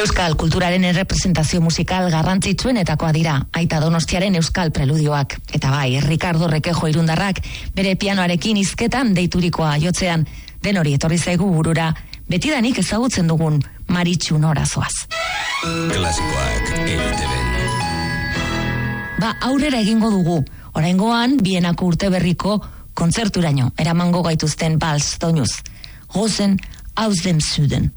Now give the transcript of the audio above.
Euskal kulturaren errepresentazio musikal garrantzitsuenetakoa dira, Aita Donostiaren euskal preludioak. Eta bai, Ricardo Requejo irundarrak bere pianoarekin hizketan deiturikoa jotzean, den hori etorri zaigu burura, betidanik ezagutzen dugun Maritxu Nora zoaz. Klasikoak EITB. Aurrera egingo dugu, oraingoan Bienako urte berriko kontzerturaino eramango gaituzten bals doinuz. Gozen aus dem Süden.